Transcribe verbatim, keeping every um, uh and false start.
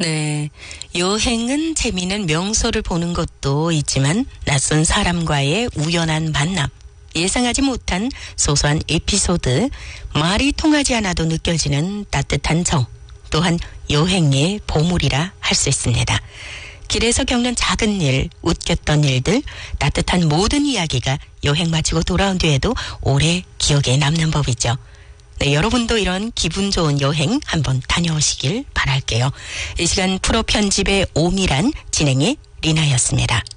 네. 여행은 재미있는 명소를 보는 것도 있지만 낯선 사람과의 우연한 만남, 예상하지 못한 소소한 에피소드, 말이 통하지 않아도 느껴지는 따뜻한 정, 또한 여행의 보물이라 할 수 있습니다. 길에서 겪는 작은 일, 웃겼던 일들, 따뜻한 모든 이야기가 여행 마치고 돌아온 뒤에도 오래 기억에 남는 법이죠. 네, 여러분도 이런 기분 좋은 여행 한번 다녀오시길 바랄게요. 이 시간 프로 편집의 오미란, 진행의 리나였습니다.